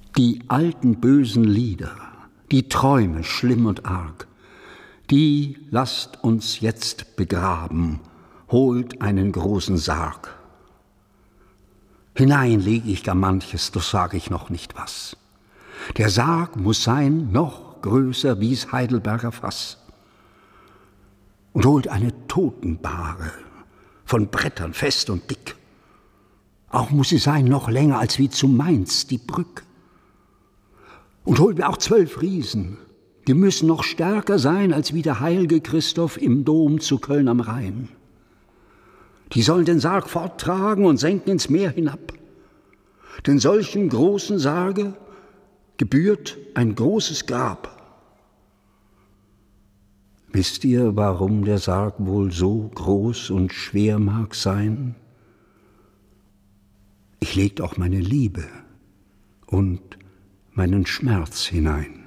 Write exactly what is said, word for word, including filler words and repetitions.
Die alten bösen Lieder, die Träume schlimm und arg, die lasst uns jetzt begraben, holt einen großen Sarg. Hinein leg ich gar manches, doch sag ich noch nicht was. Der Sarg muss sein noch größer wie's Heidelberger Fass. Und holt eine Totenbahre, von Brettern fest und dick. Auch muss sie sein noch länger als wie zu Mainz die Brück. Und holt mir auch zwölf Riesen, die müssen noch stärker sein als wie der heilige Christoph im Dom zu Köln am Rhein. Die sollen den Sarg forttragen und senken ins Meer hinab. Denn solchen großen Sarge gebührt ein großes Grab. Wisst ihr, warum der Sarg wohl so groß und schwer mag sein? Ich legt auch meine Liebe und meinen Schmerz hinein.